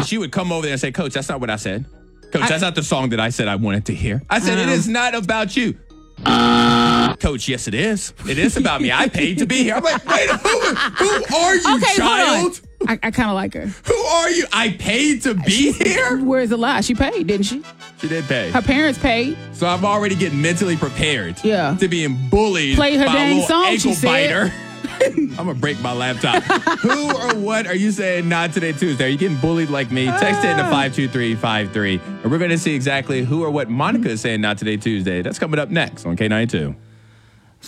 she would come over there and say, Coach, that's not what I said. Coach, that's not the song that I said I wanted to hear. I said, it is not about you. Coach, yes, it is. It is about me. I paid to be here. I'm like, wait, who are you, Okay, child? I kind of like her. Who are you? I paid to be here? Where's the lie? She paid, didn't she? She did pay. Her parents paid. So I'm already getting mentally prepared Yeah. to being bullied Play her by a dang little song, ankle she said. biter. I'm going to break my laptop. Who or what are you saying not today Tuesday? Are you getting bullied like me? Text it to 52353. And we're going to see exactly who or what Monica is saying not today Tuesday. That's coming up next on K92.